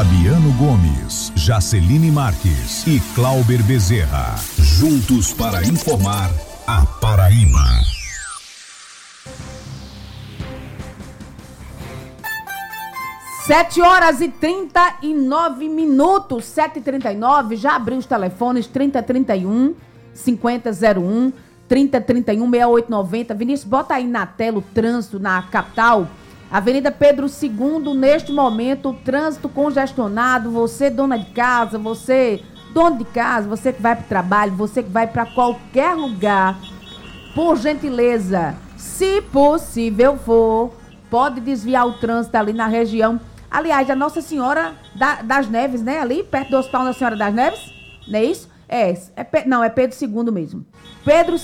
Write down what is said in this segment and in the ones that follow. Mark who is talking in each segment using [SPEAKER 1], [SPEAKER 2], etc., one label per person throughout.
[SPEAKER 1] Fabiano Gomes, Jaceline Marques e Clauber Bezerra. Juntos para informar a Paraíba.
[SPEAKER 2] 7h39, 7h39, já abriu os telefones, 3031 5001, 3031 6890. Vinícius, bota aí na tela o trânsito na capital. Avenida Pedro II, neste momento, trânsito congestionado. Você, dona de casa, você, dono de casa, você que vai para o trabalho, você que vai para qualquer lugar, por gentileza, se possível for, pode desviar o trânsito ali na região. Aliás, a Nossa Senhora das Neves, né? Ali, perto do Hospital Nossa Senhora das Neves, não é isso? Não, é Pedro II mesmo. Pedro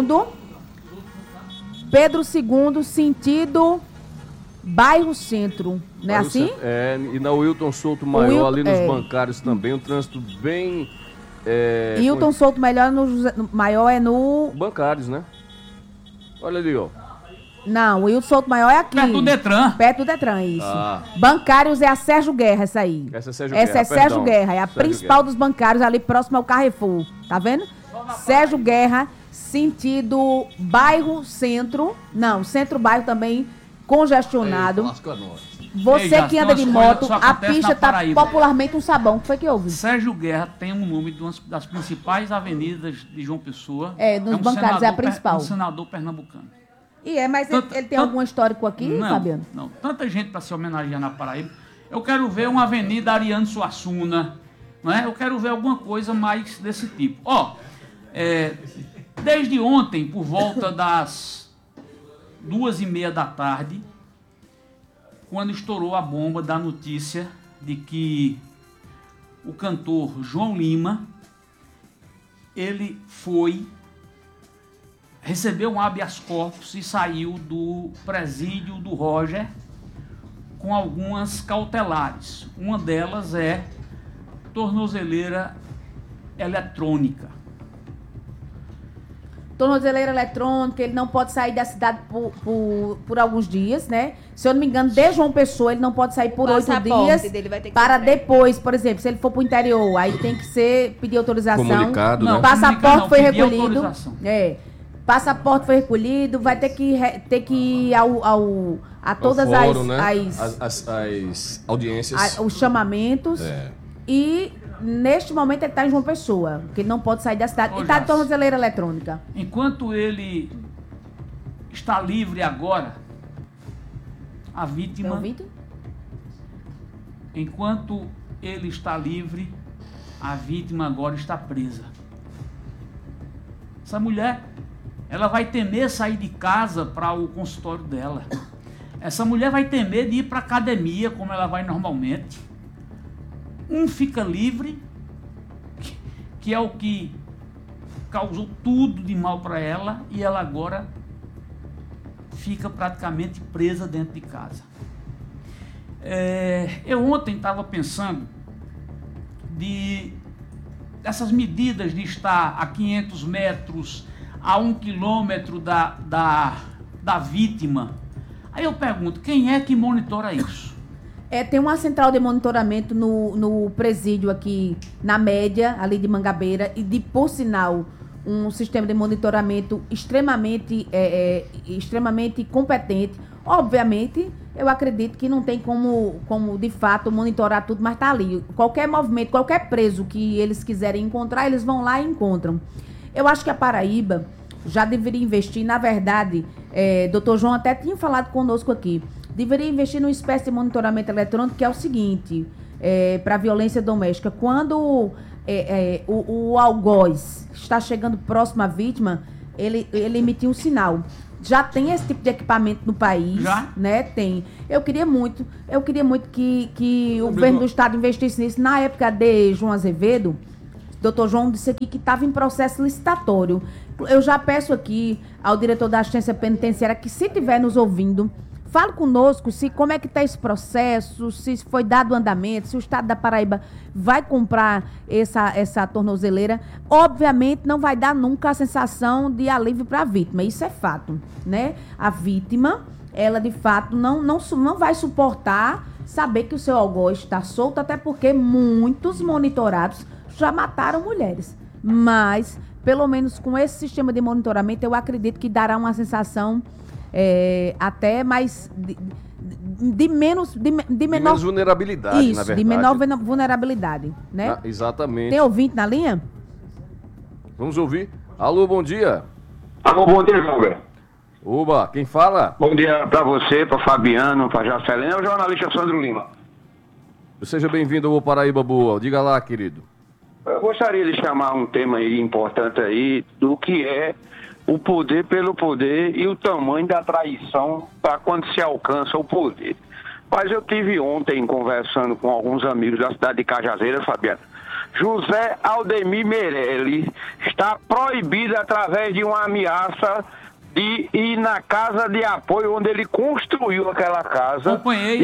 [SPEAKER 2] II, sentido bairro Centro, não é assim?
[SPEAKER 3] E na Wilton Souto Maior, ali nos bancários também, um trânsito bem...
[SPEAKER 2] Wilton Souto Maior é no...
[SPEAKER 3] Bancários, né? Olha ali, ó.
[SPEAKER 2] Não, o Wilton Souto Maior é aqui.
[SPEAKER 4] Perto do Detran.
[SPEAKER 2] Perto do Detran, isso. Bancários é a Sérgio Guerra, essa aí.
[SPEAKER 3] Essa
[SPEAKER 2] é Sérgio Guerra, é a principal dos bancários, ali próximo ao Carrefour. Tá vendo? Sérgio Guerra, sentido bairro Centro. Não, Centro-bairro também congestionado. Você que anda de moto, a pista tá popularmente um sabão. O que foi que houve?
[SPEAKER 4] Sérgio Guerra tem um nome das principais avenidas de João Pessoa.
[SPEAKER 2] Dos bancários, é a principal.
[SPEAKER 4] Um senador pernambucano.
[SPEAKER 2] Mas ele tem algum histórico aqui, Fabiano?
[SPEAKER 4] Não, tanta gente para se homenagear na Paraíba. Eu quero ver uma avenida Ariano Suassuna, não é? Eu quero ver alguma coisa mais desse tipo. Desde ontem, por volta das 2h30 da tarde, quando estourou a bomba da notícia de que o cantor João Lima, ele recebeu um habeas corpus e saiu do presídio do Roger com algumas cautelares. Uma delas é tornozeleira eletrônica.
[SPEAKER 2] Tornozeleira eletrônica, ele não pode sair da cidade por alguns dias, né? Se eu não me engano, de João Pessoa, ele não pode sair por 8 dias para depois, por exemplo, se ele for para o interior, aí tem que pedir autorização.
[SPEAKER 3] Comunicado, né?
[SPEAKER 2] Passaporte foi recolhido. Passaporte foi recolhido, vai ter que ir a todas
[SPEAKER 3] fórum,
[SPEAKER 2] as
[SPEAKER 3] audiências,
[SPEAKER 2] os chamamentos. E neste momento ele está em João Pessoa, porque ele não pode sair da cidade. E está de tornozeleira eletrônica.
[SPEAKER 4] Enquanto ele está livre agora, a vítima... Enquanto ele está livre, a vítima agora está presa. Essa mulher, ela vai temer sair de casa para o consultório dela. Essa mulher vai temer de ir para a academia, como ela vai normalmente. Um fica livre, que é o que causou tudo de mal para ela, e ela agora fica praticamente presa dentro de casa. Eu ontem estava pensando dessas medidas de estar a 500 metros, a 1 quilômetro da vítima. Aí eu pergunto, quem é que monitora isso?
[SPEAKER 2] Tem uma central de monitoramento no presídio aqui, na média, ali de Mangabeira, e por sinal, um sistema de monitoramento extremamente competente. Obviamente, eu acredito que não tem como de fato monitorar tudo, mas tá ali. Qualquer movimento, qualquer preso que eles quiserem encontrar, eles vão lá e encontram. Eu acho que a Paraíba já deveria investir, na verdade, Dr. João até tinha falado conosco aqui, deveria investir numa espécie de monitoramento eletrônico, que é o seguinte, para violência doméstica. Quando o algoz está chegando próximo à vítima, ele emitiu um sinal. Já tem esse tipo de equipamento no país, né? Tem. Eu queria muito que o governo do estado investisse nisso. Na época de João Azevedo, Dr. João disse aqui que estava em processo licitatório. Eu já peço aqui ao diretor da assistência penitenciária que, se estiver nos ouvindo, fale conosco como é que está esse processo, se foi dado andamento, se o estado da Paraíba vai comprar essa tornozeleira. Obviamente não vai dar nunca a sensação de alívio para a vítima, isso é fato, né? A vítima, ela de fato não vai suportar saber que o seu algoz está solto, até porque muitos monitorados já mataram mulheres. Mas, pelo menos com esse sistema de monitoramento, eu acredito que dará uma sensação até mais de menor
[SPEAKER 3] vulnerabilidade,
[SPEAKER 2] isso,
[SPEAKER 3] na verdade.
[SPEAKER 2] de menor vulnerabilidade, né?
[SPEAKER 3] Exatamente.
[SPEAKER 2] Tem ouvinte na linha?
[SPEAKER 3] Vamos ouvir. Alô, bom dia.
[SPEAKER 5] Alô, bom dia, Júlio.
[SPEAKER 3] Oba, quem fala?
[SPEAKER 5] Bom dia para você, para Fabiano, para Jacelene, o jornalista Sandro Lima.
[SPEAKER 3] Seja bem-vindo ao Paraíba Boa. Diga lá, querido.
[SPEAKER 5] Eu gostaria de chamar um tema aí importante aí do que é o poder pelo poder e o tamanho da traição para quando se alcança o poder. Mas eu tive ontem conversando com alguns amigos da cidade de Cajazeiras, Fabiano. José Aldemir Meirelles está proibido através de uma ameaça de ir na casa de apoio onde ele construiu aquela casa.
[SPEAKER 4] Acompanhei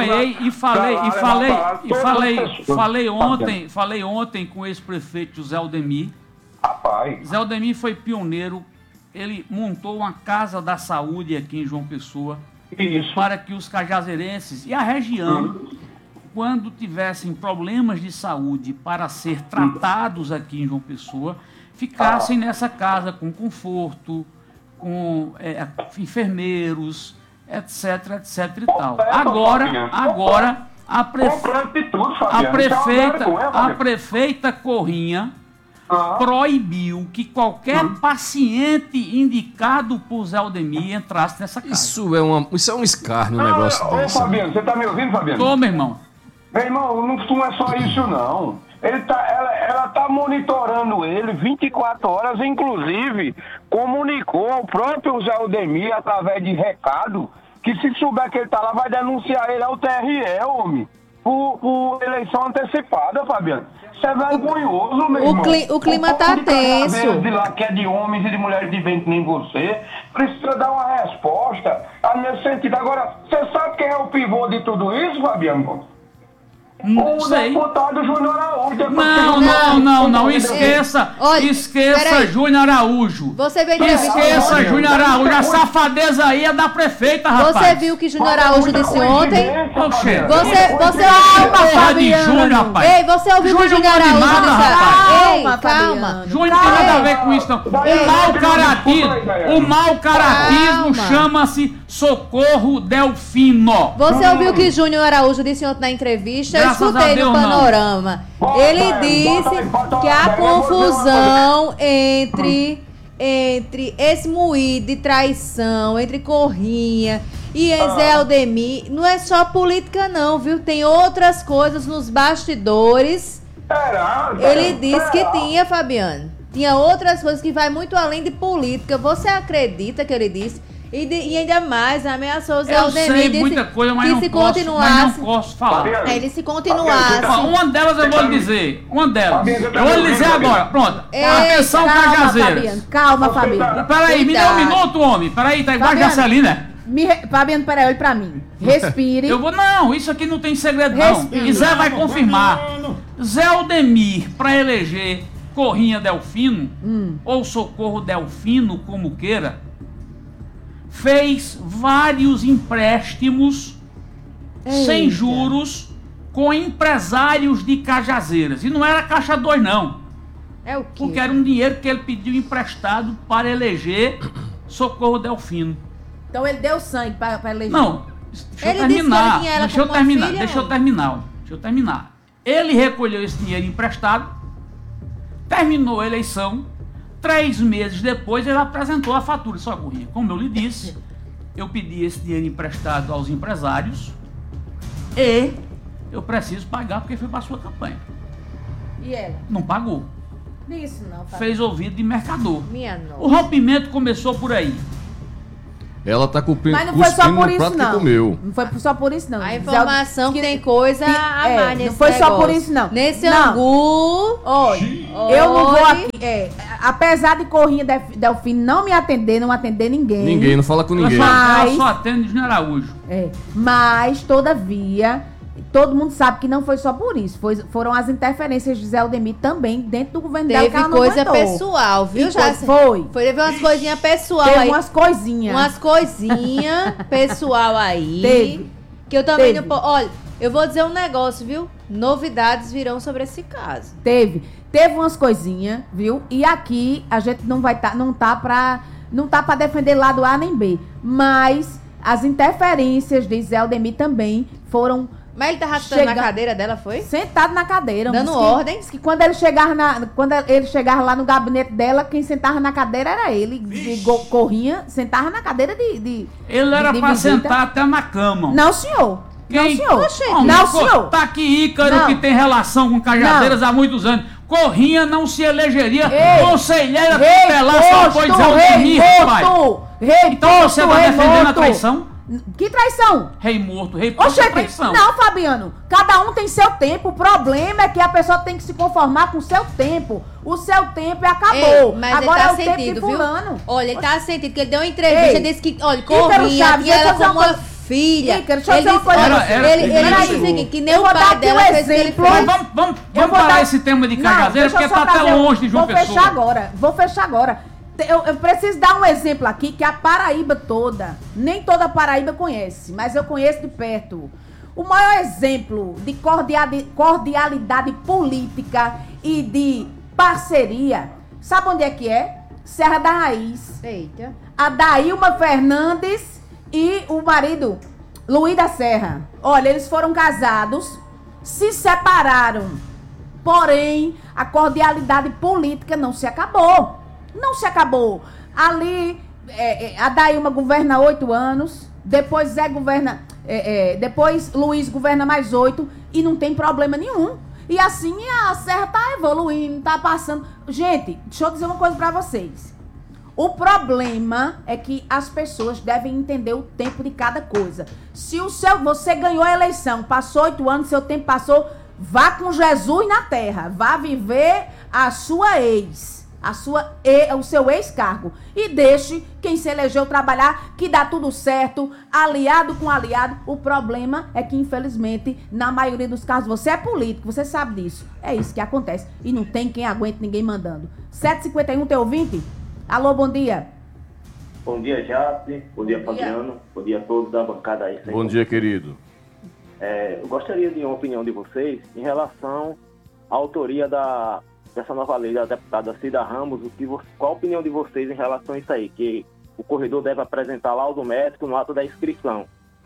[SPEAKER 4] e falei ontem com o ex-prefeito José Aldemir.
[SPEAKER 5] Rapaz.
[SPEAKER 4] José Aldemir foi pioneiro, ele montou uma casa da saúde aqui em João Pessoa.
[SPEAKER 5] Isso.
[SPEAKER 4] Para que os cajazeirenses e a região, quando tivessem problemas de saúde para ser tratados aqui em João Pessoa, ficassem nessa casa com conforto, com enfermeiros, etc, etc e tal. Agora a prefeita Corrinha proibiu que qualquer paciente indicado por Zé Aldemir entrasse nessa casa.
[SPEAKER 3] Isso é um escárnio, um negócio desse.
[SPEAKER 5] Ô, Fabiano, você tá me ouvindo, Fabiano?
[SPEAKER 4] Tô, meu irmão.
[SPEAKER 5] Meu irmão, não é só isso, não. Ela tá monitorando ele 24 horas, inclusive comunicou ao próprio Zé Aldemir, através de recado, que se souber que ele tá lá, vai denunciar ele ao TRE, homem, por eleição antecipada, Fabiano. Isso é vergonhoso, meu irmão.
[SPEAKER 6] O clima tá tenso.
[SPEAKER 5] De lá, que é de homens e de mulheres de bem que nem você, precisa dar uma resposta nesse sentido. Agora, você sabe quem é o pivô de tudo isso, Fabiano? O
[SPEAKER 4] sei.
[SPEAKER 5] deputado Júnior Araújo.
[SPEAKER 4] Não. Esqueça Júnior Araújo.
[SPEAKER 6] Você veio
[SPEAKER 4] Esqueça Júnior Araújo. A safadeza aí é da prefeita, rapaz.
[SPEAKER 6] Você viu o que Júnior Araújo disse ontem? Ei, você ouviu o que Júnior Araújo disse? Calma.
[SPEAKER 4] Júnior não tem nada a ver com isso, não. O mau caratismo chama-se Socorro Delfino.
[SPEAKER 6] Você ouviu o que Júnior Araújo disse ontem na entrevista? Eu escutei no Panorama. Ele disse que a confusão entre esse moído de traição, entre Corrinha e Zé Aldemir, não é só política não, viu? Tem outras coisas nos bastidores. Ele disse que tinha, Fabiano. Tinha outras coisas que vai muito além de política. Você acredita que ele disse? E ainda mais ameaçou o Zé Aldemir.
[SPEAKER 4] Eu sei muita coisa, mas não posso falar.
[SPEAKER 6] Ele se continuasse.
[SPEAKER 4] Uma delas eu vou lhe dizer. Eu vou lhe dizer agora. Pronto. Atenção, Cajazeiras.
[SPEAKER 2] Calma, Fabiano.
[SPEAKER 4] Peraí, me dá um minuto, homem. Peraí, tá igual a Jacelina, né?
[SPEAKER 2] Fabiano, peraí, olha pra mim. Respire.
[SPEAKER 4] Não, isso aqui não tem segredo, não. E Zé vai confirmar. Zé Aldemir, pra eleger Corrinha Delfino, ou Socorro Delfino, como queira, fez vários empréstimos sem juros com empresários de Cajazeiras. E não era Caixa 2, não.
[SPEAKER 6] É o quê?
[SPEAKER 4] Porque era um dinheiro que ele pediu emprestado para eleger Socorro Delfino.
[SPEAKER 2] Então ele deu sangue para eleger.
[SPEAKER 4] Não, deixa eu terminar. Ele recolheu esse dinheiro emprestado, terminou a eleição. 3 meses depois, ele apresentou a fatura. Só, Corrinha, como eu lhe disse, eu pedi esse dinheiro emprestado aos empresários e eu preciso pagar porque foi para a sua campanha.
[SPEAKER 2] E ela?
[SPEAKER 4] Não pagou.
[SPEAKER 2] Isso não, Fabiano.
[SPEAKER 4] Fez ouvido de mercador.
[SPEAKER 6] Minha nossa.
[SPEAKER 4] O rompimento começou por aí.
[SPEAKER 3] Ela tá cuspindo
[SPEAKER 2] Mas não foi só por isso, não.
[SPEAKER 3] Comeu.
[SPEAKER 2] Não foi só por isso, não.
[SPEAKER 6] A informação que tem coisa a mais nesse
[SPEAKER 2] não foi
[SPEAKER 6] negócio.
[SPEAKER 2] só por isso, não.
[SPEAKER 6] Nesse angu...
[SPEAKER 2] Olha, eu não vou aqui... apesar de Corrinha Delfino não me atender, não atender ninguém.
[SPEAKER 3] Ninguém, não fala com ninguém.
[SPEAKER 4] Ela só atende Júnior Araújo.
[SPEAKER 2] Mas, todavia... Todo mundo sabe que não foi só por isso. Foram as interferências de Zé Aldemir também dentro do governo dela.
[SPEAKER 6] Teve coisa pessoal, viu, Jace? Teve umas coisinhas pessoal aí.
[SPEAKER 2] Teve umas coisinhas.
[SPEAKER 6] Umas coisinhas pessoal aí.
[SPEAKER 2] Teve.
[SPEAKER 6] Que eu também não posso... Olha, Eu vou dizer um negócio, viu? Novidades virão sobre esse caso.
[SPEAKER 2] Teve umas coisinhas, viu? E aqui a gente não tá pra defender lado A nem B, mas as interferências de Zé Aldemir também foram.
[SPEAKER 6] Mas ele tava sentado na cadeira dela, foi?
[SPEAKER 2] Sentado na cadeira.
[SPEAKER 6] Dando ordens.
[SPEAKER 2] Que quando ele chegava lá no gabinete dela, quem sentava na cadeira era ele. Corrinha, sentava na cadeira de
[SPEAKER 4] ele era pra
[SPEAKER 2] visita.
[SPEAKER 4] sentar até na cama.
[SPEAKER 2] Não, senhor.
[SPEAKER 4] Quem?
[SPEAKER 2] Não, senhor. Não, senhor.
[SPEAKER 4] Tá aqui Ícaro, que tem relação com Cajazeiras há muitos anos. Corrinha não se elegeria conselheira tutelar só foi Zé Aldemir, pai. Então você tá defendendo a traição?
[SPEAKER 2] Que traição?
[SPEAKER 4] Rei morto é traição.
[SPEAKER 2] Não, Fabiano. Cada um tem seu tempo. O problema é que a pessoa tem que se conformar com o seu tempo. O seu tempo acabou.
[SPEAKER 6] Mas
[SPEAKER 2] agora
[SPEAKER 6] ele tá
[SPEAKER 2] é o tempo
[SPEAKER 6] sentido,
[SPEAKER 2] de fulano.
[SPEAKER 6] Viu? Olha, ele tá sentido, que ele deu uma entrevista, disse que, olha, Corrinha tinha ela como uma filha.
[SPEAKER 2] Ícaro, deixa eu dizer uma coisa.
[SPEAKER 6] Ele disse o seguinte, que nem o pai dela fez o que ele fez.
[SPEAKER 4] Vamos parar esse tema de Cajazeira, porque tá até longe de João Pessoa.
[SPEAKER 2] Vou fechar agora. Eu preciso dar um exemplo aqui que a Paraíba toda, nem toda a Paraíba conhece, mas eu conheço de perto. O maior exemplo de cordialidade política e de parceria, sabe onde é que é? Serra da Raiz.
[SPEAKER 6] Eita.
[SPEAKER 2] A Daílma Fernandes e o marido, Luiz da Serra. Olha, eles foram casados, se separaram, porém, a cordialidade política não se acabou. Não se acabou. Ali, a Daílma governa 8 anos, depois depois Luiz governa mais 8 e não tem problema nenhum. E assim a Serra tá evoluindo, tá passando. Gente, deixa eu dizer uma coisa pra vocês. O problema é que as pessoas devem entender o tempo de cada coisa. Se você ganhou a eleição, passou 8 anos, seu tempo passou, vá com Jesus na terra, vá viver a sua o seu ex-cargo e deixe quem se elegeu trabalhar, que dá tudo certo, aliado com aliado. O problema é que, infelizmente, na maioria dos casos, você é político, você sabe disso. É isso que acontece. E não tem quem aguente ninguém mandando. 7h51, teu ouvinte? Alô, bom dia.
[SPEAKER 7] Bom dia, Jace. Bom dia, Fabiano. Bom dia a todos da bancada aí.
[SPEAKER 3] Bom dia, querido.
[SPEAKER 7] Eu gostaria de uma opinião de vocês em relação à autoria dessa nova lei da deputada Cida Ramos. Qual a opinião de vocês em relação a isso aí? Que o corredor deve apresentar laudo médico no ato da inscrição.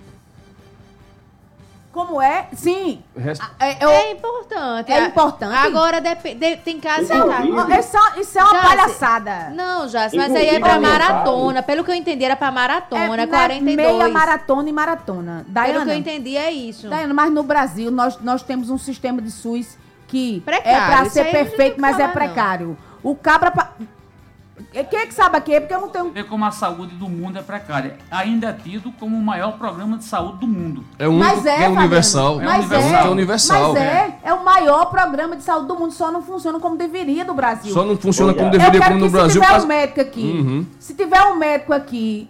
[SPEAKER 2] Como é? Sim.
[SPEAKER 6] É importante.
[SPEAKER 2] É importante.
[SPEAKER 6] Agora tem casos...
[SPEAKER 2] Isso é uma palhaçada.
[SPEAKER 6] Não, Jace, mas aí é pra maratona. Pelo que eu entendi, era pra maratona, 42.
[SPEAKER 2] Meia maratona e maratona. Daiana,
[SPEAKER 6] pelo que eu entendi, é isso.
[SPEAKER 2] Daiana, mas no Brasil, nós temos um sistema de SUS que
[SPEAKER 6] precário,
[SPEAKER 2] é pra ser perfeito, mas é precário. Não. O cabra... Quem é que sabe aqui? Porque eu não tenho...
[SPEAKER 4] Vê como a saúde do mundo é precária. Ainda é tido como o maior programa de saúde do mundo.
[SPEAKER 3] É um que é universal.
[SPEAKER 2] É universal. É o maior programa de saúde do mundo. Só não funciona como deveria no Brasil.
[SPEAKER 3] Só não funciona como deveria como no Brasil.
[SPEAKER 2] Se tiver um médico aqui... Se tiver um médico aqui...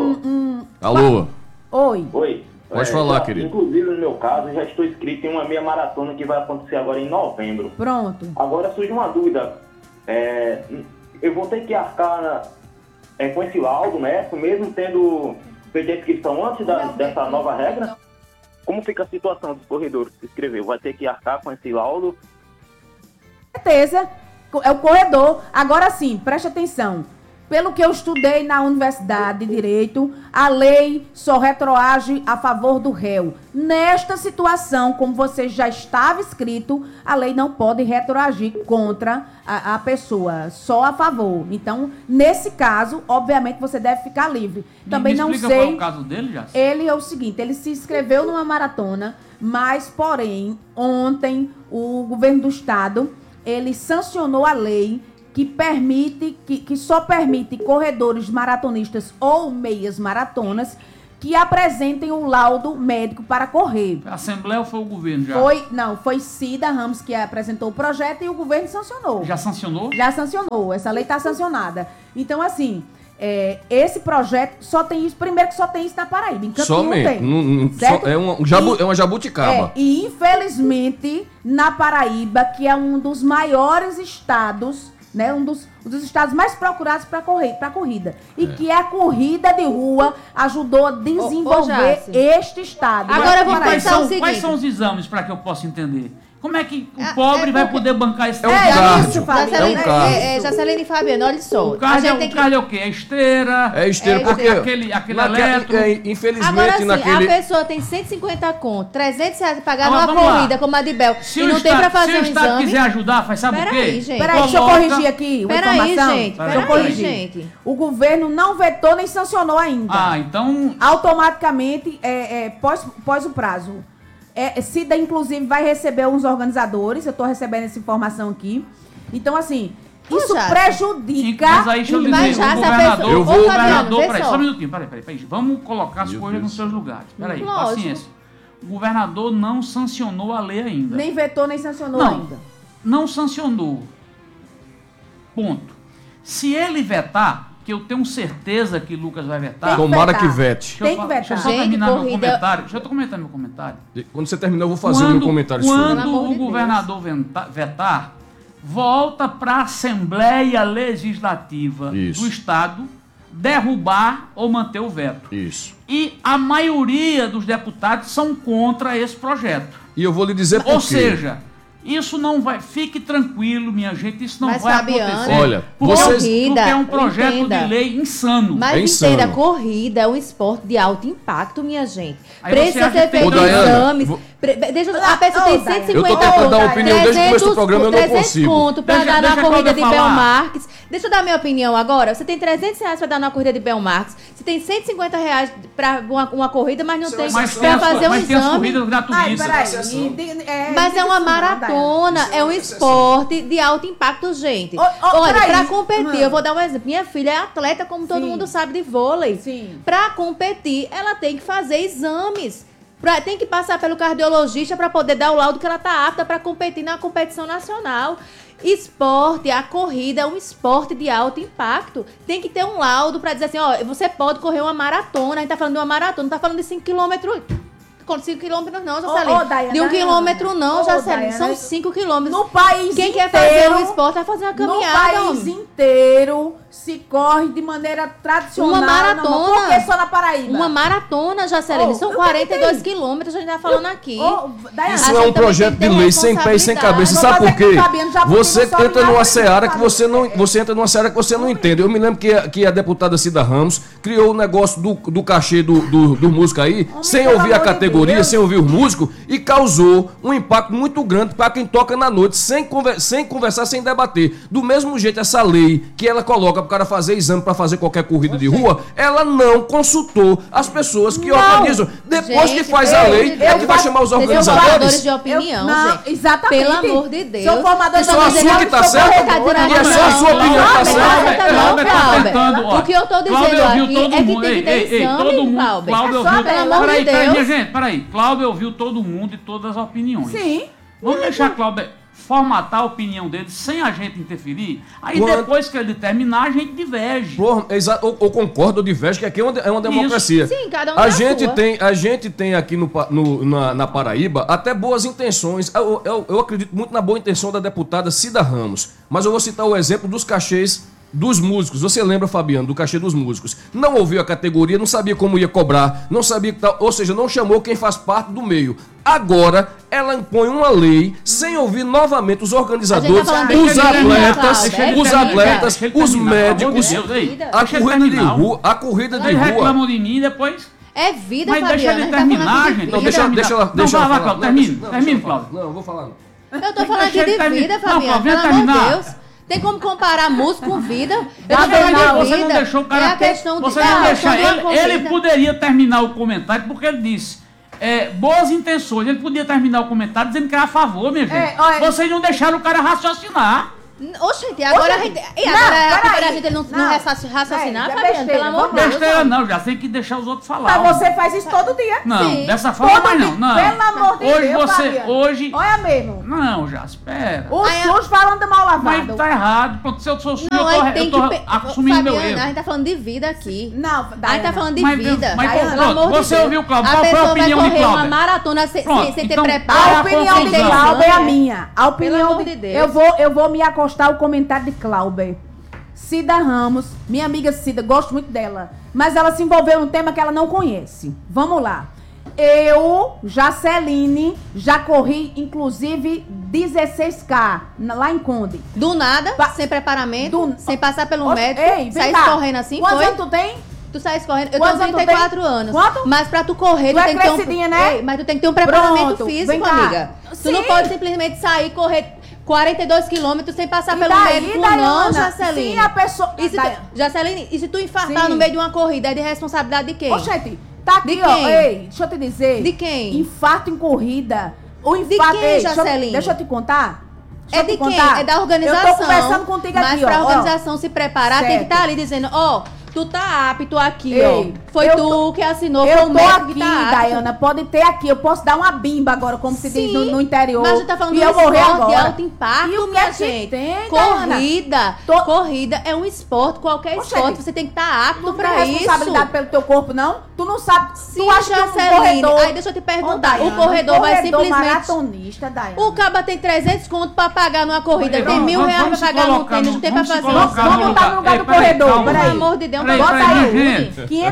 [SPEAKER 3] Alô?
[SPEAKER 7] Oi.
[SPEAKER 3] Pode falar, querido.
[SPEAKER 7] Inclusive, no meu caso, já estou inscrito em uma meia maratona que vai acontecer agora em novembro.
[SPEAKER 2] Pronto.
[SPEAKER 7] Agora surge uma dúvida. Eu vou ter que arcar com esse laudo médico, mesmo tendo feito a inscrição antes dessa nova regra? Como fica a situação dos corredores que se inscreveu? Vai ter que arcar com esse laudo?
[SPEAKER 2] Certeza. É o corredor. Agora sim, preste atenção. Pelo que eu estudei na Universidade de Direito, a lei só retroage a favor do réu. Nesta situação, como você já estava escrito, a lei não pode retroagir contra a pessoa, só a favor. Então, nesse caso, obviamente, você deve ficar livre. Também não sei...
[SPEAKER 4] qual é o caso dele, já?
[SPEAKER 2] Ele é o seguinte, ele se inscreveu numa maratona, mas, porém, ontem, o governo do estado, ele sancionou a lei que só permite corredores maratonistas ou meias maratonas que apresentem um laudo médico para correr.
[SPEAKER 4] A Assembleia ou foi o governo já?
[SPEAKER 2] Foi Cida Ramos que apresentou o projeto e o governo sancionou.
[SPEAKER 4] Já sancionou?
[SPEAKER 2] Já sancionou, essa lei está sancionada. Então, assim, esse projeto só tem isso, primeiro que só tem isso na Paraíba, em Campina não tem.
[SPEAKER 3] É uma jabuticaba.
[SPEAKER 2] E infelizmente, na Paraíba, que é um dos maiores estados né? Um dos estados mais procurados para corrida. E que a corrida de rua ajudou a desenvolver este estado.
[SPEAKER 6] Agora eu vou pensar o seguinte.
[SPEAKER 4] Quais são os exames para que eu possa entender? Como é que o pobre vai poder bancar esse
[SPEAKER 3] cardio.
[SPEAKER 6] Jacelene e Fabiano, olha só.
[SPEAKER 4] O cardio é o quê? É esteira?
[SPEAKER 3] É esteira, porque
[SPEAKER 4] aquele eletro.
[SPEAKER 3] Infelizmente,
[SPEAKER 6] agora, assim,
[SPEAKER 3] naquele...
[SPEAKER 6] a pessoa tem 150 conto, 300 reais pra pagar numa corrida como a de Bel, e não tem pra fazer um exame.
[SPEAKER 4] Se o Estado quiser ajudar, faz sabe o quê?
[SPEAKER 6] Peraí, gente.
[SPEAKER 2] Peraí, deixa eu corrigir aqui uma informação.
[SPEAKER 6] Peraí, gente.
[SPEAKER 2] O governo não vetou nem sancionou ainda.
[SPEAKER 4] Então...
[SPEAKER 2] Automaticamente, pós o prazo. Cida, inclusive, vai receber uns organizadores. Eu estou recebendo essa informação aqui. Então, assim, isso prejudica...
[SPEAKER 4] Mas aí, deixa eu dizer, o governador... Peraí, só um minutinho. Peraí. Vamos colocar as coisas nos seus lugares. Peraí, paciência. O governador não sancionou a lei ainda.
[SPEAKER 2] Nem vetou, nem sancionou ainda.
[SPEAKER 4] Não sancionou. Ponto. Se ele vetar... que eu tenho certeza que Lucas vai vetar.
[SPEAKER 3] Tomara que vete.
[SPEAKER 2] Tem que vetar.
[SPEAKER 4] Deixa eu só terminar meu comentário. Deixa eu comentar meu comentário.
[SPEAKER 3] Quando você terminar, eu vou fazer o meu comentário sobre.
[SPEAKER 4] Quando o governador vetar, volta para a Assembleia Legislativa do Estado derrubar ou manter o veto.
[SPEAKER 3] Isso.
[SPEAKER 4] E a maioria dos deputados são contra esse projeto.
[SPEAKER 3] E eu vou lhe dizer por quê.
[SPEAKER 4] Ou seja... Isso não vai... Fique tranquilo, minha gente. Isso não vai acontecer.
[SPEAKER 3] Olha,
[SPEAKER 4] porque é um projeto de lei insano.
[SPEAKER 6] Mas entenda, a corrida é um esporte de alto impacto, minha gente. Precisa ser feito exames. A pessoa tem 150
[SPEAKER 3] eu tô tentando dar opinião desde o começo do programa, eu não consigo.
[SPEAKER 6] Ponto pra dar na corrida de Belmarques. Deixa eu dar minha opinião agora. Você tem 300 reais pra dar na corrida de Belmarques. Você tem 150 reais pra uma corrida, mas não tem pra fazer um exame.
[SPEAKER 4] Mas tem as corridas gratuitas.
[SPEAKER 6] Mas é uma maratona, é um esporte de alto impacto, gente. Olha, pra competir, eu vou dar um exemplo. Minha filha é atleta, como todo mundo sabe, de vôlei.
[SPEAKER 2] Sim.
[SPEAKER 6] Pra competir, ela tem que fazer exames. Tem que passar pelo cardiologista para poder dar o laudo que ela está apta para competir na competição nacional. Esporte, a corrida é um esporte de alto impacto. Tem que ter um laudo para dizer assim, ó, você pode correr uma maratona. A gente tá falando de uma maratona, não tá falando de 5 quilômetros. 5 quilômetros não, Jacelene. De 1 quilômetro não, Jacelene. São 5 quilômetros.
[SPEAKER 2] No país
[SPEAKER 6] Quem
[SPEAKER 2] inteiro,
[SPEAKER 6] quer fazer um esporte vai fazer uma caminhada.
[SPEAKER 2] No país inteiro se corre de maneira tradicional.
[SPEAKER 6] Uma maratona.
[SPEAKER 2] Por que só na Paraíba?
[SPEAKER 6] Uma maratona, Jacelene. São 42 quilômetros, a gente tá falando aqui.
[SPEAKER 3] Isso é um projeto de lei sem pé e sem cabeça. Sabe por quê? Você entra numa seara que você não entende. Eu me lembro que a deputada Cida Ramos criou o negócio do cachê do músico aí, sem ouvir a categoria, sem ouvir os músicos, e causou um impacto muito grande para quem toca na noite, sem conversar, sem debater. Do mesmo jeito, essa lei que ela coloca para o cara fazer exame para fazer qualquer corrida de rua, ela não consultou as pessoas que organizam. Depois que faz a lei, é que vai chamar os organizadores.
[SPEAKER 6] De opinião, gente.
[SPEAKER 2] Exatamente.
[SPEAKER 6] Pelo amor de Deus.
[SPEAKER 2] São formadores
[SPEAKER 3] de opinião. Só a sua que tá certa? E é só a sua opinião que tá certa?
[SPEAKER 6] O que eu tô dizendo aqui é que tem que ter exame, Cláudio.
[SPEAKER 4] Pelo amor de Deus. Minha gente, peraí. Cláudio ouviu todo mundo e todas as opiniões.
[SPEAKER 2] Sim.
[SPEAKER 4] Vamos deixar Cláudio formatar a opinião dele sem a gente interferir. Aí depois que ele terminar, a gente diverge.
[SPEAKER 3] Exato, ou concordo ou diverge, que aqui é uma democracia.
[SPEAKER 6] Isso. Sim, cada um
[SPEAKER 3] a gente tem aqui na Paraíba até boas intenções. Eu acredito muito na boa intenção da deputada Cida Ramos. Mas eu vou citar o exemplo dos cachês dos músicos. Você lembra, Fabiano, do cachê dos músicos? Não ouviu a categoria, não sabia como ia cobrar, não sabia que tal, ou seja, não chamou quem faz parte do meio. Agora, ela impõe uma lei sem ouvir novamente os organizadores, os atletas, os médicos, a corrida de rua.
[SPEAKER 4] Reclamam de mim depois.
[SPEAKER 6] É vida,
[SPEAKER 4] Fabiano. Mas deixa ele terminar, gente.
[SPEAKER 3] Não, deixa ela
[SPEAKER 4] falar. Cláudio, termina, Cláudio.
[SPEAKER 3] Não, eu vou falar.
[SPEAKER 6] Eu tô falando aqui de vida, Fabiano, pelo amor de Deus. Tem como comparar música com vida?
[SPEAKER 4] Você não deixou o cara você não deixou ele poderia terminar o comentário porque ele disse boas intenções. Ele podia terminar o comentário dizendo que era a favor, minha gente. Vocês não deixaram o cara raciocinar.
[SPEAKER 6] Oxente, agora a gente. E agora a gente não raciocinar, Fabiano, pelo amor de Deus.
[SPEAKER 4] Besteira não, já tem que deixar os outros falar.
[SPEAKER 2] Mas você faz isso todo dia.
[SPEAKER 4] Não, dessa forma mais não.
[SPEAKER 2] Pelo amor de Deus,
[SPEAKER 4] hoje.
[SPEAKER 2] Olha mesmo.
[SPEAKER 4] Não, já espera.
[SPEAKER 2] O SUS falando mal lavado.
[SPEAKER 4] Mas tá errado. Pronto, se eu sou SUS, eu tô assumindo meu erro.
[SPEAKER 6] A gente tá falando de vida aqui.
[SPEAKER 2] Não,
[SPEAKER 6] a gente tá falando de vida.
[SPEAKER 4] Mas você ouviu, Cláudio? Qual foi a opinião de Cláudio?
[SPEAKER 6] Uma maratona sem ter preparo.
[SPEAKER 2] A opinião de Cláudio é a minha. A opinião de Deus. Eu vou me acostar postar o comentário de Clauber. Cida Ramos, minha amiga Cida, gosto muito dela, mas ela se envolveu num tema que ela não conhece. Vamos lá. Eu, Jaceline, já corri, inclusive, 16K lá em Conde.
[SPEAKER 6] Do nada, sem preparamento, sem passar pelo médico, sair correndo assim,
[SPEAKER 2] Quantos anos tu tem?
[SPEAKER 6] Tu sai correndo, eu tenho 34 anos.
[SPEAKER 2] Quanto?
[SPEAKER 6] Mas pra tu correr,
[SPEAKER 2] tu tem que ter
[SPEAKER 6] né? Mas tu tem que ter um preparamento físico, amiga. Tu não pode simplesmente sair correr 42 quilômetros sem passar pelo médico, não, Jaceline.
[SPEAKER 2] Sim, a pessoa...
[SPEAKER 6] Jaceline, e se tu infartar no meio de uma corrida, é de responsabilidade de quem?
[SPEAKER 2] Oxente, tá aqui, ó. Ei, deixa eu te dizer.
[SPEAKER 6] De quem?
[SPEAKER 2] Infarto em corrida. O infarto...
[SPEAKER 6] De quem, Jaceline?
[SPEAKER 2] Deixa eu te contar.
[SPEAKER 6] É de quem? É da organização.
[SPEAKER 2] Eu tô conversando contigo aqui, ó.
[SPEAKER 6] Mas pra organização se preparar, tem que estar ali dizendo, tu tá apto aqui, ó. Foi tu que assinou, foi o médico que tá apto.
[SPEAKER 2] Daiana, pode ter aqui. Eu posso dar uma bimba agora, como se diz no interior.
[SPEAKER 6] Mas a gente tá falando de esporte de alto impacto, minha gente. Corrida é um esporte, qualquer esporte, você tem que estar apto pra isso.
[SPEAKER 2] Não tem responsabilidade pelo teu corpo, não? Tu não sabe.
[SPEAKER 6] Sim, tu acha que um corredor... Aí deixa eu te perguntar, o corredor vai simplesmente...
[SPEAKER 2] maratonista, Daiana.
[SPEAKER 6] O caba tem 300 conto pra pagar numa corrida, tem R$1.000 pra pagar no tênis, não tem pra fazer.
[SPEAKER 2] Vamos botar no lugar do corredor, peraí.
[SPEAKER 6] Pelo amor de Deus,
[SPEAKER 2] bota aí.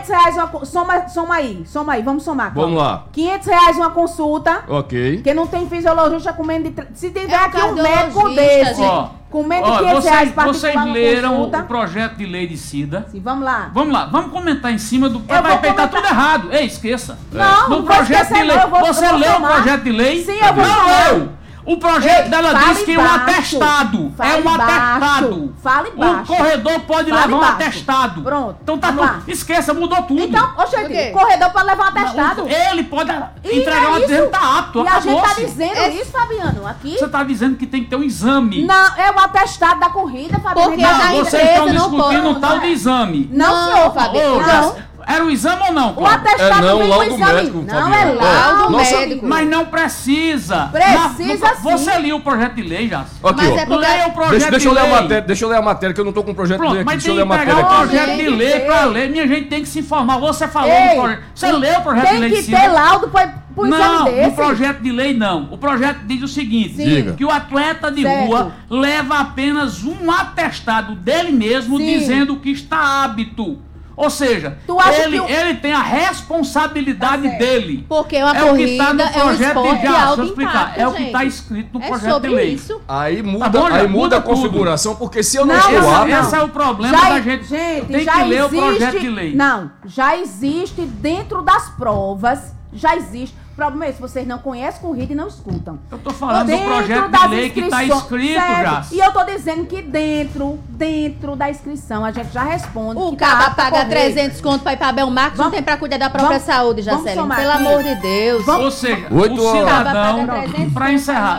[SPEAKER 2] R$500 soma aí, vamos somar.
[SPEAKER 3] Vamos lá.
[SPEAKER 2] R$500 uma consulta.
[SPEAKER 3] Ok.
[SPEAKER 2] Porque não tem fisiologista comendo de... Se tiver aqui um médico desse, comendo R$500 particular.
[SPEAKER 4] Vocês leram o projeto de lei de Cida.
[SPEAKER 2] Sim, vamos lá.
[SPEAKER 4] Vamos comentar em cima do... Vai peitar tudo errado. Ei, esqueça.
[SPEAKER 2] Não,
[SPEAKER 4] no projeto de lei. Você leu o projeto de lei?
[SPEAKER 2] Sim, eu vou
[SPEAKER 4] leu. O projeto dela diz que é um atestado. É um atestado.
[SPEAKER 2] Fala embaixo.
[SPEAKER 4] O corredor pode levar um atestado.
[SPEAKER 2] Pronto.
[SPEAKER 4] Então tá tudo. Esqueça, mudou tudo.
[SPEAKER 2] Então, o corredor pode levar um atestado.
[SPEAKER 4] Ele pode entregar um dizendo que tá apto.
[SPEAKER 2] E a gente tá dizendo isso, Fabiano, aqui.
[SPEAKER 4] Você tá dizendo que tem que ter um exame.
[SPEAKER 2] Não, é o atestado da corrida, Fabiano.
[SPEAKER 6] Porque
[SPEAKER 4] não, vocês estão discutindo o tal de exame.
[SPEAKER 2] Não, senhor, Fabiano.
[SPEAKER 4] Era o exame ou não?
[SPEAKER 2] O atestado
[SPEAKER 3] não,
[SPEAKER 2] vem
[SPEAKER 3] laudo
[SPEAKER 2] exame.
[SPEAKER 3] Médico,
[SPEAKER 2] não, é laudo médico.
[SPEAKER 4] Mas não precisa.
[SPEAKER 2] Precisa sim.
[SPEAKER 4] Você leu o projeto de lei, já?
[SPEAKER 3] Aqui,
[SPEAKER 6] mas é porque...
[SPEAKER 4] Leia o projeto
[SPEAKER 3] deixa eu
[SPEAKER 4] de
[SPEAKER 3] ler
[SPEAKER 4] lei.
[SPEAKER 3] a matéria, deixa eu ler a matéria, que eu não tô com o projeto de lei aqui.
[SPEAKER 4] Mas
[SPEAKER 3] deixa eu ler a
[SPEAKER 4] tem que pegar
[SPEAKER 3] matéria
[SPEAKER 4] o
[SPEAKER 3] aqui.
[SPEAKER 4] projeto de lei pra ler. Minha gente tem que se informar. Você falou do projeto. Você leu o projeto de lei
[SPEAKER 2] Tem que ter laudo pro exame desse.
[SPEAKER 4] Não, o projeto de lei não. O projeto diz o seguinte, que o atleta de rua leva apenas um atestado dele mesmo dizendo que está apto. Ou seja, ele tem a responsabilidade dele.
[SPEAKER 6] Porque uma corrida
[SPEAKER 4] é um esporte
[SPEAKER 6] de alto impacto,
[SPEAKER 4] é o que está escrito no projeto de lei.
[SPEAKER 6] Isso.
[SPEAKER 3] Aí muda a configuração, porque se eu não
[SPEAKER 2] estou
[SPEAKER 3] apto...
[SPEAKER 4] Esse é o problema da gente. Tem que ler o projeto de lei.
[SPEAKER 2] Não, já existe dentro das provas, já existe. O problema é esse, vocês não conhecem corrida e não escutam.
[SPEAKER 4] Eu tô falando do projeto de lei que está escrito já.
[SPEAKER 2] E eu tô dizendo que dentro da inscrição a gente já responde.
[SPEAKER 6] O cara paga 300 conto pra ir pra Belmarcos, não tem pra cuidar da própria saúde, Jaceline. Pelo amor de Deus.
[SPEAKER 4] Ou seja, o cidadão, pra encerrar,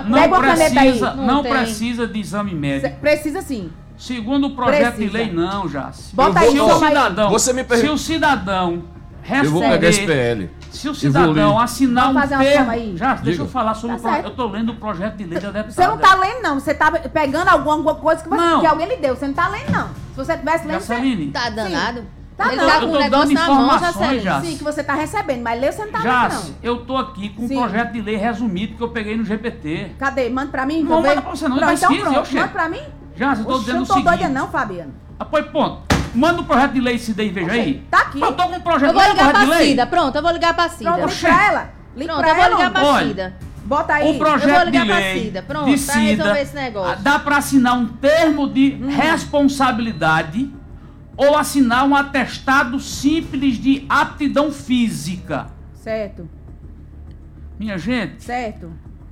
[SPEAKER 4] não precisa de exame médico.
[SPEAKER 2] Precisa sim.
[SPEAKER 4] Segundo o projeto de lei, não, Jace.
[SPEAKER 2] Bota aí,
[SPEAKER 4] se o cidadão receber...
[SPEAKER 3] Eu vou pegar esse PL.
[SPEAKER 4] Se o cidadão assinar um termo... Já, deixa eu falar sobre o projeto. Eu tô lendo o projeto de lei da deputada.
[SPEAKER 2] Você não tá lendo, não. Você tá pegando alguma coisa que alguém lhe deu. Você não tá lendo, não. Se você tivesse lendo,
[SPEAKER 4] Jaceline,
[SPEAKER 6] tá danado.
[SPEAKER 2] Tá
[SPEAKER 6] ele tá com o negócio na mão, Jaceline.
[SPEAKER 2] Sim, que você tá recebendo, mas leu, você não tá lendo, não.
[SPEAKER 4] Eu tô aqui com um projeto de lei resumido que eu peguei no GPT.
[SPEAKER 2] Cadê? Manda pra mim.
[SPEAKER 4] Não manda pra você não,
[SPEAKER 2] então pronto. Manda pra mim.
[SPEAKER 4] Já, eu tô dizendo o seguinte.
[SPEAKER 2] Eu não tô doida não, Fabiano.
[SPEAKER 4] Pois ponto. Manda o projeto de lei Cida aí, veja aí.
[SPEAKER 2] Tá aqui.
[SPEAKER 4] Eu tô com um projeto
[SPEAKER 6] de lei. Eu vou ligar pra Cida, pronto, eu vou ligar pra Cida.
[SPEAKER 2] Pronto, liga pra ela.
[SPEAKER 6] Pronto, eu vou ligar pra Cida.
[SPEAKER 2] Bota aí.
[SPEAKER 4] O projeto de lei
[SPEAKER 6] de Cida
[SPEAKER 4] dá pra assinar um termo de responsabilidade ou assinar um atestado simples de aptidão física.
[SPEAKER 2] Certo.
[SPEAKER 4] Minha gente.
[SPEAKER 2] Certo.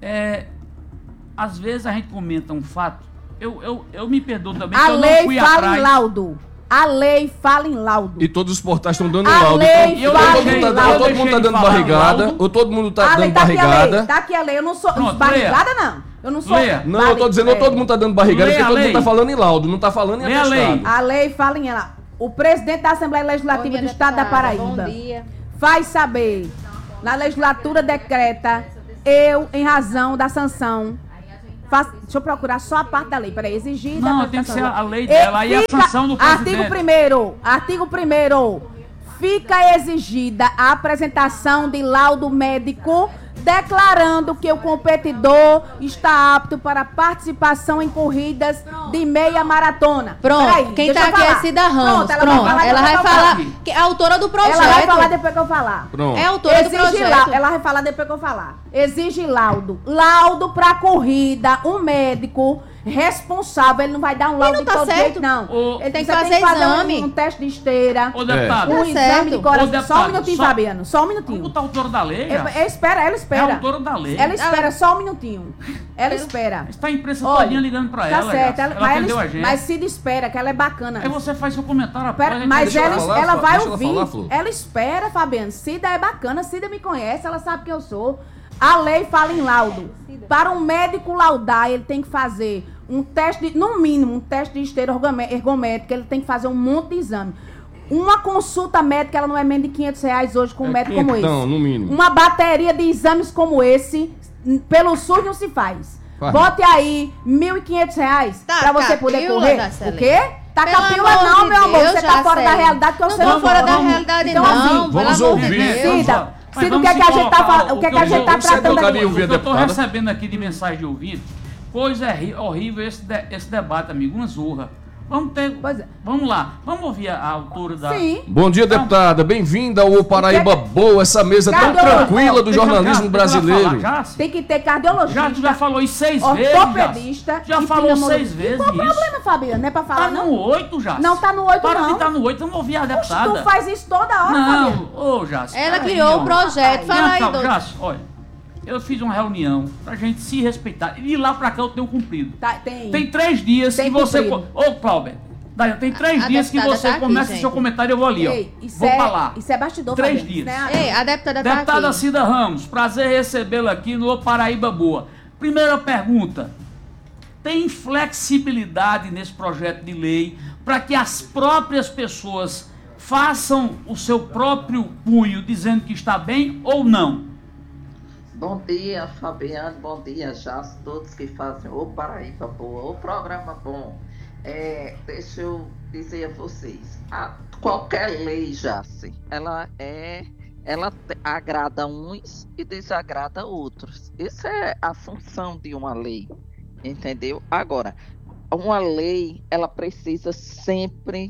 [SPEAKER 4] Às vezes a gente comenta um fato. Eu me perdoo também,
[SPEAKER 2] que eu não fui atrás. A lei fala em laudo. A lei fala em laudo.
[SPEAKER 3] E todos os portais estão dando laudo. Todo mundo tá dando barrigada. Ou todo mundo tá dando barrigada.
[SPEAKER 2] Tá aqui a lei. Eu não sou barrigada, não. Eu não sou.
[SPEAKER 3] Não, eu tô dizendo, todo mundo tá dando barrigada, porque todo mundo tá falando em laudo, não tá falando em atestado.
[SPEAKER 2] A lei fala em ela. O presidente da Assembleia Legislativa do Estado da Paraíba faz saber, na legislatura decreta, eu, em razão da sanção, deixa eu procurar só a parte da lei. Peraí, exigida.
[SPEAKER 4] Não, tem que ser a lei dela. Aí a sanção do presidente.
[SPEAKER 2] Artigo 1º. Fica exigida a apresentação de laudo médico declarando que o competidor está apto para participação em corridas de meia maratona.
[SPEAKER 6] Pronto,
[SPEAKER 2] Peraí,
[SPEAKER 6] quem tá aqui é Cida Ramos.
[SPEAKER 2] Pronto,
[SPEAKER 6] ela vai falar, que é a autora do projeto.
[SPEAKER 2] Ela vai falar depois que eu falar.
[SPEAKER 3] Pronto.
[SPEAKER 6] É a autora do projeto.
[SPEAKER 2] Ela vai falar depois que eu falar. Exige laudo. Laudo pra corrida, um médico responsável, ele não vai dar um laudo
[SPEAKER 6] não tá
[SPEAKER 2] de todo
[SPEAKER 6] certo.
[SPEAKER 2] jeito, não.
[SPEAKER 6] Ele tem que fazer exame.
[SPEAKER 2] Um teste de esteira.
[SPEAKER 4] Ô, deputado.
[SPEAKER 2] Um exame de coração.
[SPEAKER 4] Deputado,
[SPEAKER 2] Só um minutinho, Fabiano. Só um minutinho.
[SPEAKER 4] Como tá a autora da lei?
[SPEAKER 2] Ela espera.
[SPEAKER 4] É a autora da lei.
[SPEAKER 2] Ela espera só um minutinho. Ela espera.
[SPEAKER 4] Está a imprensa todinha ligando pra ela.
[SPEAKER 2] Tá certo.
[SPEAKER 4] Ela atendeu a gente.
[SPEAKER 2] Mas Cida espera, que ela é bacana.
[SPEAKER 4] Aí você faz seu comentário após.
[SPEAKER 2] Mas ela vai ouvir.
[SPEAKER 3] Flor.
[SPEAKER 2] Ela espera, Fabiano. Cida é bacana. Cida me conhece, ela sabe quem eu sou. A lei fala em laudo. Para um médico laudar, ele tem que fazer um teste, no mínimo, um teste de esteira ergométrica, ele tem que fazer um monte de exame. Uma consulta médica, ela não é menos de R$500 hoje com um médico como esse.
[SPEAKER 3] Não, no mínimo.
[SPEAKER 2] Uma bateria de exames como esse, pelo SUS não se faz. Bote aí R$1.500 pra você poder correr. O quê? Tá capila não, meu amor. Você tá fora da realidade que eu sei.
[SPEAKER 6] Não tô fora da realidade, não.
[SPEAKER 3] Vamos ouvir.
[SPEAKER 2] Cida, o que é que a gente tá, o que é que a gente tá tratando aqui?
[SPEAKER 4] O que eu tô recebendo aqui de mensagem de ouvido, coisa horrível esse debate, amigo, uma zorra. Vamos lá, vamos ouvir a autora da...
[SPEAKER 2] Sim.
[SPEAKER 3] Bom dia, deputada. Bem-vinda ao Paraíba Boa, essa mesa tão tranquila do jornalismo brasileiro.
[SPEAKER 2] Tem que ter cardiologista.
[SPEAKER 4] Já falou isso 6 vezes.
[SPEAKER 2] Ortopedista.
[SPEAKER 4] Já falou 6 vezes
[SPEAKER 2] isso. Qual
[SPEAKER 4] isso.
[SPEAKER 2] o problema, Fabiano? Não é pra falar,
[SPEAKER 4] tá no 8 já.
[SPEAKER 2] Não tá no 8
[SPEAKER 4] Para
[SPEAKER 2] não.
[SPEAKER 4] de estar no 8, eu não ouvi a deputada.
[SPEAKER 2] Tu faz isso toda hora, Fabiano.
[SPEAKER 4] Não, Jássio.
[SPEAKER 6] Ela criou o projeto. Fala aí, doutor.
[SPEAKER 4] Jássio, olha. Eu fiz uma reunião pra gente se respeitar. E de lá pra cá eu tenho cumprido. Tem 3 dias que você... Ô, Cláudio, tem 3 dias que você
[SPEAKER 6] tá
[SPEAKER 4] começa o seu comentário e eu vou ali, vou pra lá.
[SPEAKER 2] Isso é bastidor,
[SPEAKER 4] 3
[SPEAKER 2] Fabiano,
[SPEAKER 4] dias.
[SPEAKER 2] Né?
[SPEAKER 6] Ei, a deputada tá aqui.
[SPEAKER 4] Deputada Cida Ramos, prazer recebê-la aqui no Paraíba Boa. Primeira pergunta. Tem flexibilidade nesse projeto de lei para que as próprias pessoas façam o seu próprio punho dizendo que está bem ou não?
[SPEAKER 8] Bom dia, Fabiano. Bom dia, Jássio, todos que fazem o Paraíba Boa, o programa bom. Deixa eu dizer a vocês, qualquer lei, Jássio, ela agrada uns e desagrada outros. Isso é a função de uma lei, entendeu? Agora, uma lei, ela precisa sempre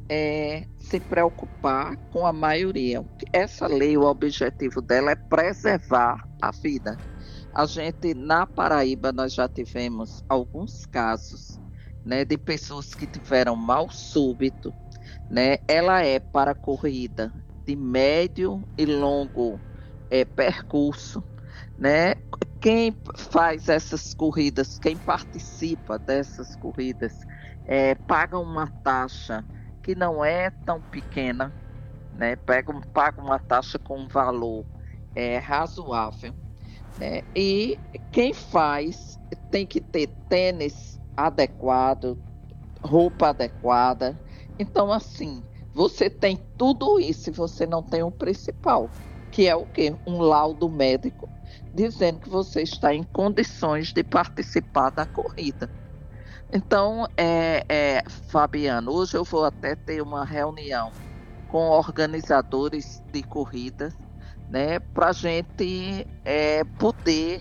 [SPEAKER 8] se preocupar com a maioria. Essa lei, o objetivo dela é preservar a vida. A gente, na Paraíba, nós já tivemos alguns casos, né, de pessoas que tiveram mal súbito, né? Ela é para corrida de médio e longo percurso, né? Quem faz essas corridas, quem participa dessas corridas, paga uma taxa que não é tão pequena, né? Paga uma taxa com um valor razoável, né? E quem faz tem que ter tênis adequado, roupa adequada. Então, assim, você tem tudo isso e você não tem o principal, que é o quê? Um laudo médico dizendo que você está em condições de participar da corrida. Então, Fabiano, hoje eu vou até ter uma reunião com organizadores de corridas, né, para a gente poder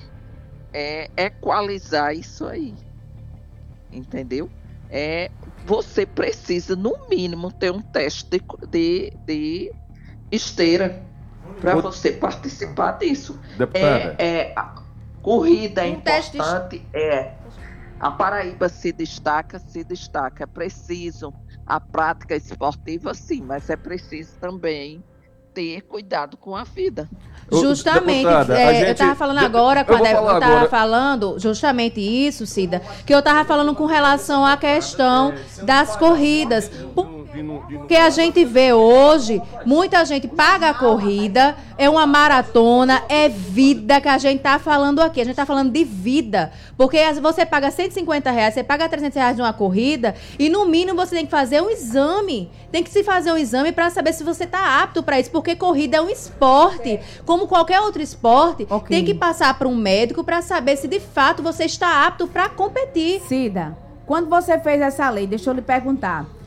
[SPEAKER 8] equalizar isso aí, entendeu? Você precisa, no mínimo, ter um teste de esteira para você participar disso. A corrida é importante, a Paraíba se destaca, é preciso a prática esportiva, sim, mas é preciso também ter cuidado com a vida.
[SPEAKER 6] Justamente, eu estava falando agora, quando eu estava falando justamente isso, Cida, que eu estava falando com relação à questão das corridas. Porque a gente vê hoje, muita gente paga a corrida, é uma maratona, é vida que a gente tá falando aqui. A gente tá falando de vida. Porque você paga R$150, você paga R$300 de uma corrida e no mínimo você tem que fazer um exame. Tem que se fazer um exame para saber se você tá apto para isso. Porque corrida é um esporte. Como qualquer outro esporte, tem que passar para um médico para saber se de fato você está apto para competir.
[SPEAKER 2] Cida, quando você fez essa lei, deixa eu lhe perguntar.